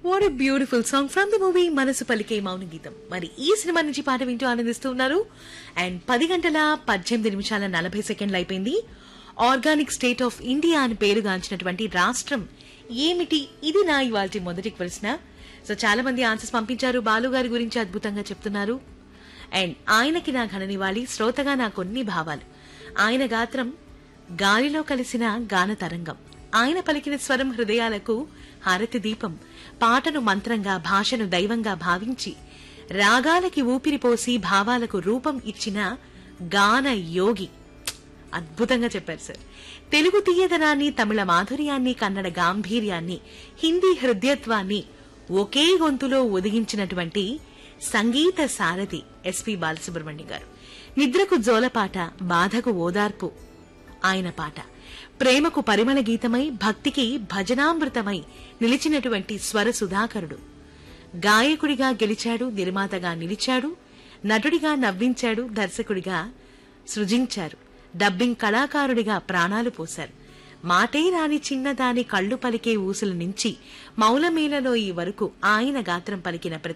What a beautiful song from the movie మనసు పలికే మౌన గీతం. మరి ఈ సినిమా నుంచి పాట వింటూ ఆనందిస్తూ ఉన్నారు. అండ్ 10 గంటల 18 నిమిషాల 40 సెకండ్లు అయిపోయింది. ఆర్గానిక్ స్టేట్ ఆఫ్ ఇండియా అని పేరుగాంచినటువంటి రాష్ట్రం ఏమిటి? ఇది నా ఇవాల్టి మొదటి ప్రశ్న. సో చాలా మంది ఆన్సర్స్ పంపించారు. బాలు గారి గురించి అద్భుతంగా చెప్తున్నారు. అండ్ ఆయనకి నా ఘననివ్వాలి, శ్రోతగా నా కొన్ని భావాలు. ఆయన గాత్రం గాలిలో కలిసిన గాన తరంగం, ఆయన పలికిన స్వరం హృదయాలకు హారతి దీపం, పాటను మంత్రంగా, భాషను దైవంగా భావించి రాగాలకి ఊపిరిపోసి భావాలకు రూపం ఇచ్చిన గాన యోగి. అద్భుతంగా చెప్పారు సార్. తెలుగు తీయదనాన్ని, తమిళ మాధుర్యాన్ని, కన్నడ గాంభీర్యాన్ని, హిందీ హృదయత్వాన్ని ఒకే గొంతులో ఒదిగించినటువంటి సంగీత సారథి ఎస్పి బాలసుబ్రహ్మణ్యం గారు. నిద్రకు జోలపాట, బాధకు ఓదార్పు ఆయన పాట, ప్రేమకు పరిమళ గీతమై, భక్తికి భజనామృతమై నిలిచినటువంటి స్వర సుధాకరుడు. గాయకుడిగా గెలిచాడు, నిర్మాతగా నిలిచాడు, నటుడిగా నవ్వించాడు, దర్శకుడిగా సృజించారు, డబ్బింగ్ కళాకారుడిగా ప్రాణాలు పోశారు. మాటే రాని చిన్నదాని కళ్లు పలికే ఊసుల నుంచి మౌలమేలలో ఈ వరకు ఆయన గాత్రం పలికిన